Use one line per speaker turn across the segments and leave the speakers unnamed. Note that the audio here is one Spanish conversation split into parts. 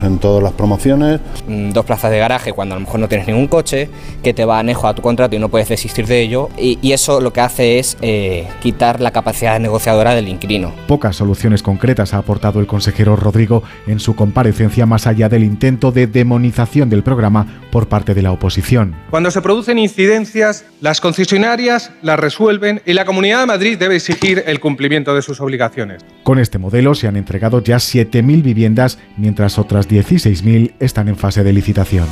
En todas las promociones.
2 plazas de garaje cuando a lo mejor no tienes ningún coche, que te va anejo a tu contrato y no puedes desistir de ello, y eso lo que hace es quitar la capacidad negociadora del inquilino.
Pocas soluciones concretas ha aportado el consejero Rodrigo en su comparecencia, más allá del intento de demonización del programa por parte de la oposición.
Cuando se producen incidencias, las concesionarias las resuelven y la Comunidad de Madrid debe exigir el cumplimiento de sus obligaciones.
Con este modelo se han entregado ya 7.000 viviendas, mientras otras 16.000 están en fase de licitación.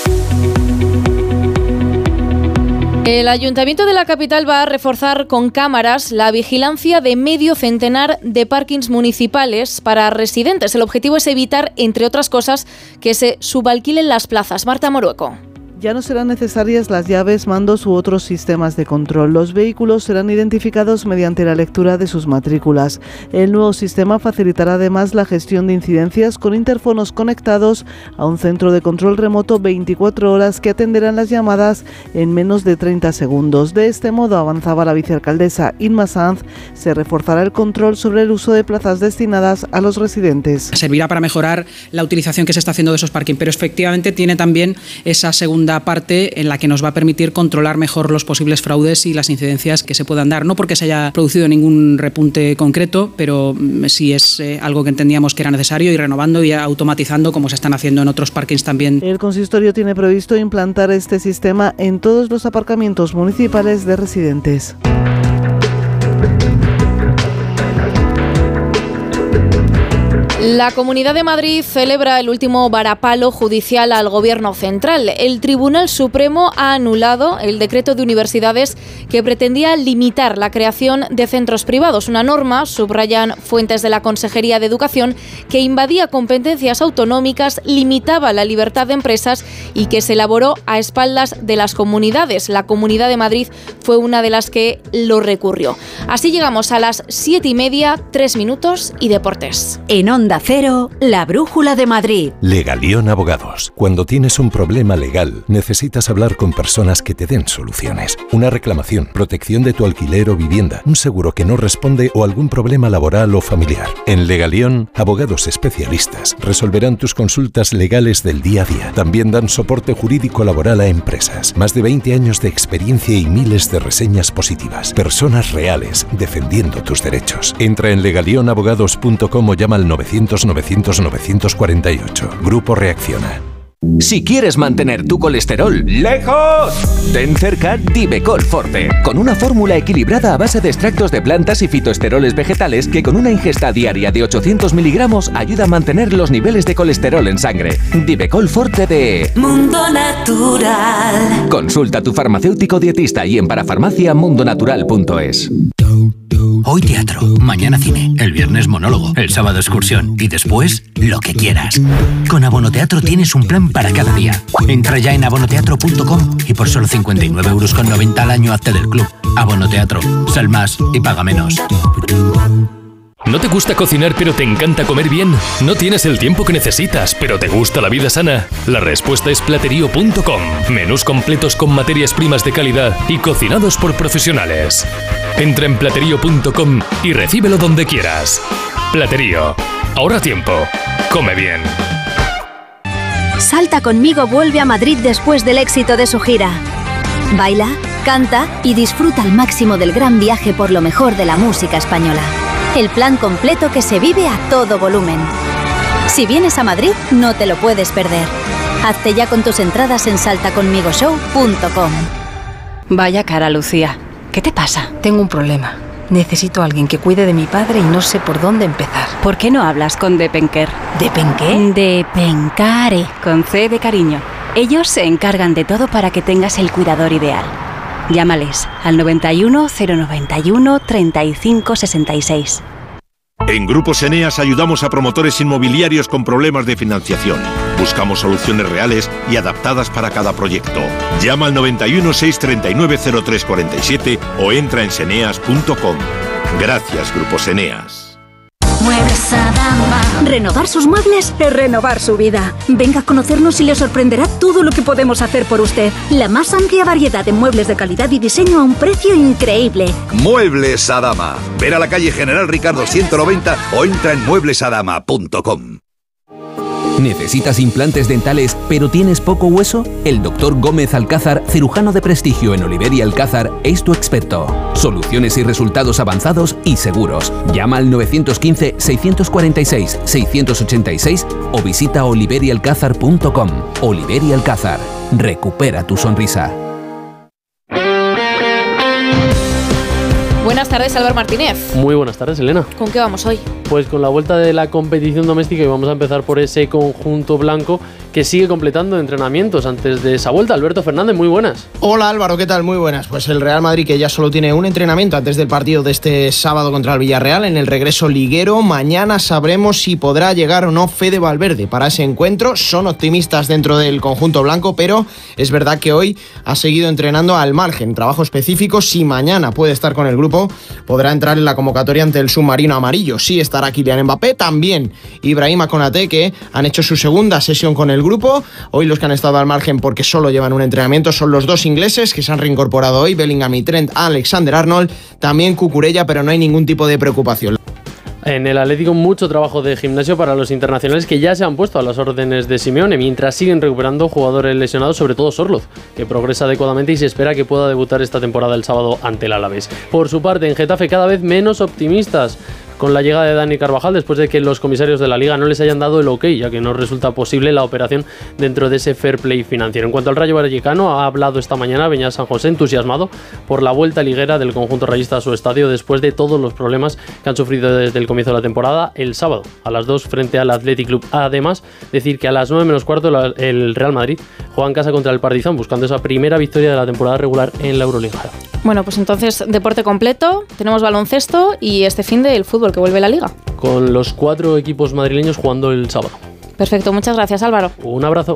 El Ayuntamiento de la capital va a reforzar con cámaras la vigilancia de medio centenar de parkings municipales para residentes. El objetivo es evitar, entre otras cosas, que se subalquilen las plazas. Marta Morueco.
Ya no serán necesarias las llaves, mandos u otros sistemas de control. Los vehículos serán identificados mediante la lectura de sus matrículas. El nuevo sistema facilitará además la gestión de incidencias con interfonos conectados a un centro de control remoto 24 horas que atenderán las llamadas en menos de 30 segundos. De este modo, avanzaba la vicealcaldesa Inma Sanz, se reforzará el control sobre el uso de plazas destinadas a los residentes.
Servirá para mejorar la utilización que se está haciendo de esos parkings, pero efectivamente tiene también esa segunda parte en la que nos va a permitir controlar mejor los posibles fraudes y las incidencias que se puedan dar. No porque se haya producido ningún repunte concreto, pero sí es algo que entendíamos que era necesario, y renovando y automatizando como se están haciendo en otros parkings también.
El consistorio tiene previsto implantar este sistema en todos los aparcamientos municipales de residentes.
La Comunidad de Madrid celebra el último varapalo judicial al Gobierno central. El Tribunal Supremo ha anulado el decreto de universidades que pretendía limitar la creación de centros privados. Una norma, subrayan fuentes de la Consejería de Educación, que invadía competencias autonómicas, limitaba la libertad de empresas y que se elaboró a espaldas de las comunidades. La Comunidad de Madrid fue una de las que lo recurrió. Así llegamos a las 7:30, 3 minutos y deportes.
En Onda Cero, la brújula de Madrid.
Legalión Abogados. Cuando tienes un problema legal, necesitas hablar con personas que te den soluciones. Una reclamación, protección de tu alquiler o vivienda, un seguro que no responde o algún problema laboral o familiar. En Legalión, abogados especialistas resolverán tus consultas legales del día a día. También dan soporte jurídico laboral a empresas. Más de 20 años de experiencia y miles de reseñas positivas. Personas reales defendiendo tus derechos. Entra en legalionabogados.com o llama al 900-900-948. Grupo Reacciona.
Si quieres mantener tu colesterol lejos, ten cerca Divecol Forte, con una fórmula equilibrada a base de extractos de plantas y fitoesteroles vegetales que con una ingesta diaria de 800 miligramos ayuda a mantener los niveles de colesterol en sangre. Divecol Forte de
Mundo Natural.
Consulta a tu farmacéutico dietista y en parafarmaciamundonatural.es.
Hoy teatro, mañana cine, el viernes monólogo, el sábado excursión y después lo que quieras. Con Abonoteatro tienes un plan para cada día. Entra ya en abonoteatro.com y por solo 59,90 € al año hazte del club. Abonoteatro, sal más y paga menos.
¿No te gusta cocinar pero te encanta comer bien? ¿No tienes el tiempo que necesitas pero te gusta la vida sana? La respuesta es Platerío.com. Menús completos con materias primas de calidad y cocinados por profesionales. Entra en Platerío.com y recíbelo donde quieras. Platerío. Ahorra tiempo. Come bien.
Salta conmigo vuelve a Madrid después del éxito de su gira. Baila, canta y disfruta al máximo del gran viaje por lo mejor de la música española. El plan completo que se vive a todo volumen. Si vienes a Madrid, no te lo puedes perder. Hazte ya con tus entradas en saltaconmigoshow.com.
Vaya cara, Lucía. ¿Qué te pasa? Tengo un problema. Necesito a alguien que cuide de mi padre y no sé por dónde empezar. ¿Por qué no hablas con Depenker? ¿Depenqué?
Depencare.
Con C de cariño. Ellos se encargan de todo para que tengas el cuidador ideal. Llámales al 91 091 35 66.
En Grupos Eneas ayudamos a promotores inmobiliarios con problemas de financiación. Buscamos soluciones reales y adaptadas para cada proyecto. Llama al 91 639 0347 o entra en seneas.com. Gracias, Grupos Eneas.
Muebles Adama. Renovar sus muebles es renovar su vida. Venga a conocernos y le sorprenderá todo lo que podemos hacer por usted. La más amplia variedad de muebles de calidad y diseño a un precio increíble.
Muebles Adama. Ver a la calle General Ricardo 190 o entra en mueblesadama.com.
¿Necesitas implantes dentales pero tienes poco hueso? El Dr. Gómez Alcázar, cirujano de prestigio en Oliver y Alcázar, es tu experto. Soluciones y resultados avanzados y seguros. Llama al 915-646-686 o visita oliverialcázar.com. Oliver y Alcázar. Recupera tu sonrisa.
Buenas tardes, Álvaro Martínez.
Muy buenas tardes, Elena.
¿Con qué vamos hoy?
Pues con la vuelta de la competición doméstica y vamos a empezar por ese conjunto blanco que sigue completando entrenamientos antes de esa vuelta. Alberto Fernández, muy buenas.
Hola Álvaro, ¿qué tal? Muy buenas. Pues el Real Madrid, que ya solo tiene un entrenamiento antes del partido de este sábado contra el Villarreal en el regreso liguero. Mañana sabremos si podrá llegar o no Fede Valverde para ese encuentro. Son optimistas dentro del conjunto blanco, pero es verdad que hoy ha seguido entrenando al margen, trabajo específico. Si mañana puede estar con el grupo, podrá entrar en la convocatoria ante el submarino amarillo. Sí estará Kylian Mbappé, también Ibrahima Konaté, que han hecho su segunda sesión con el grupo. Hoy los que han estado al margen porque solo llevan un entrenamiento son los dos ingleses que se han reincorporado hoy, Bellingham y Trent Alexander-Arnold, también Cucurella, pero no hay ningún tipo de preocupación.
En el Atlético mucho trabajo de gimnasio para los internacionales que ya se han puesto a las órdenes de Simeone, mientras siguen recuperando jugadores lesionados, sobre todo Sorloth, que progresa adecuadamente y se espera que pueda debutar esta temporada el sábado ante el Alavés. Por su parte, en Getafe cada vez menos optimistas con la llegada de Dani Carvajal, después de que los comisarios de la Liga no les hayan dado el ok, ya que no resulta posible la operación dentro de ese fair play financiero. En cuanto al Rayo Vallecano, ha hablado esta mañana Beñat San José, entusiasmado por la vuelta liguera del conjunto rayista a su estadio después de todos los problemas que han sufrido desde el comienzo de la temporada. El sábado a las 2 frente al Athletic Club. Además, decir que a las 9 menos cuarto el Real Madrid juega en casa contra el Partizan, buscando esa primera victoria de la temporada regular en la Euroliga.
Bueno, pues entonces deporte completo, tenemos baloncesto y este fin del fútbol que vuelve la Liga.
Con los 4 equipos madrileños jugando el sábado.
Perfecto, muchas gracias Álvaro.
Un abrazo.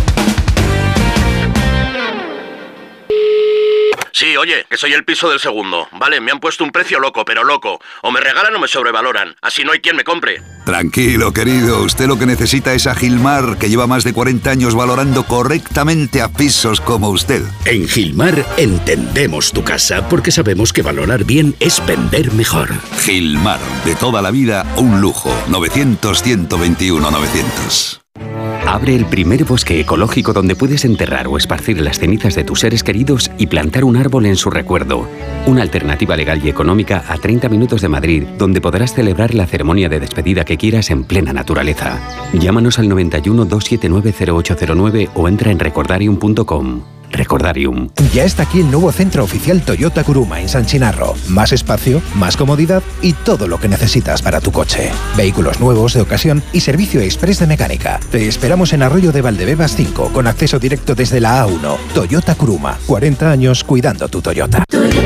Sí, oye, que soy el piso del segundo. Vale, me han puesto un precio loco, pero loco. O me regalan o me sobrevaloran. Así no hay quien me compre.
Tranquilo, querido. Usted lo que necesita es a Gilmar, que lleva más de 40 años valorando correctamente a pisos como usted.
En Gilmar entendemos tu casa porque sabemos que valorar bien es vender mejor.
Gilmar, de toda la vida, un lujo. 900-121-900.
Abre el primer bosque ecológico donde puedes enterrar o esparcir las cenizas de tus seres queridos y plantar un árbol en su recuerdo. Una alternativa legal y económica a 30 minutos de Madrid, donde podrás celebrar la ceremonia de despedida que quieras en plena naturaleza. Llámanos al 91 279 0809 o entra en recordarium.com. Recordarium.
Ya está aquí el nuevo centro oficial Toyota Kuruma en San Chinarro. Más espacio, más comodidad y todo lo que necesitas para tu coche. Vehículos nuevos, de ocasión y servicio express de mecánica. Te esperamos en Arroyo de Valdebebas 5, con acceso directo desde la A1. Toyota Kuruma. 40 años cuidando tu Toyota.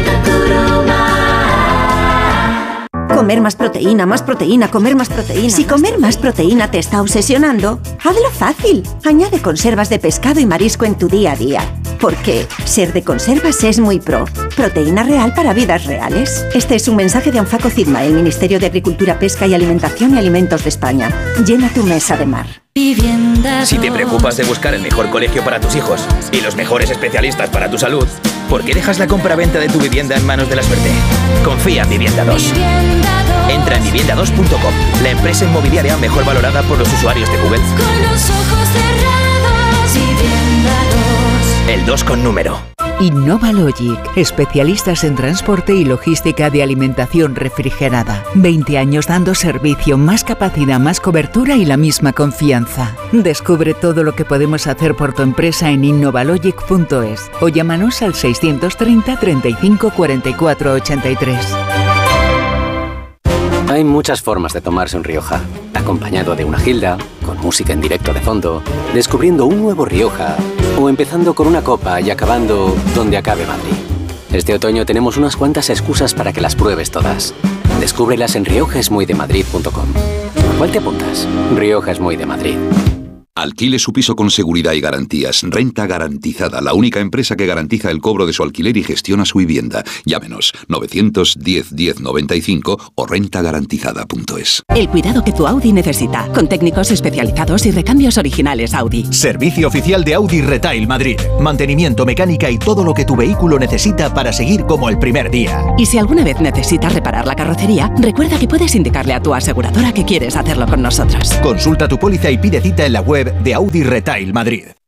Comer más proteína, comer más proteína. Si comer más proteína te está obsesionando, hazlo fácil. Añade conservas de pescado y marisco en tu día a día. Porque ser de conservas es muy pro. Proteína real para vidas reales. Este es un mensaje de Anfaco Cidma, el Ministerio de Agricultura, Pesca y Alimentación y Alimentos de España. Llena tu mesa de mar.
Si te preocupas de buscar el mejor colegio para tus hijos y los mejores especialistas para tu salud, ¿por qué dejas la compra-venta de tu vivienda en manos de la suerte? Confía en Vivienda 2. Entra en vivienda2.com, la empresa inmobiliaria mejor valorada por los usuarios de Google.
Con los ojos cerrados, Vivienda 2.
El 2 con número.
Innova Logic, especialistas en transporte y logística de alimentación refrigerada. 20 años dando servicio, más capacidad, más cobertura y la misma confianza. Descubre todo lo que podemos hacer por tu empresa en innovalogic.es o llámanos al 630 35 44 83.
Hay muchas formas de tomarse un Rioja. Acompañado de una gilda, con música en directo de fondo, descubriendo un nuevo Rioja, o empezando con una copa y acabando donde acabe Madrid. Este otoño tenemos unas cuantas excusas para que las pruebes todas. Descúbrelas en riojaesmuydemadrid.com. ¿A cuál te apuntas? Rioja es muy de Madrid.
Alquile su piso con seguridad y garantías. Renta Garantizada, la única empresa que garantiza el cobro de su alquiler y gestiona su vivienda. Llámenos 910 10 95 o rentagarantizada.es.
El cuidado que tu Audi necesita, con técnicos especializados y recambios originales Audi.
Servicio oficial de Audi Retail Madrid. Mantenimiento, mecánica y todo lo que tu vehículo necesita para seguir como el primer día.
Y si alguna vez necesitas reparar la carrocería, recuerda que puedes indicarle a tu aseguradora que quieres hacerlo con nosotros.
Consulta tu póliza y pide cita en la web de Audi Retail Madrid.